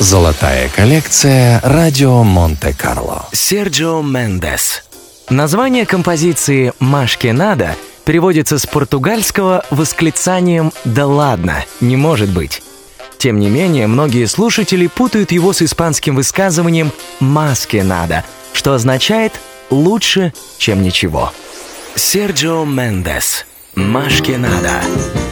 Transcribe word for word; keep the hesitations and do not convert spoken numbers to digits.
Золотая коллекция «Радио Монте-Карло». Серджио Мендес. Название композиции «Маш ке нада» переводится с португальского восклицанием «Да ладно, не может быть». Тем не менее, многие слушатели путают его с испанским высказыванием «Más que nada», что означает «лучше, чем ничего». Серджио Мендес. «Más que nada».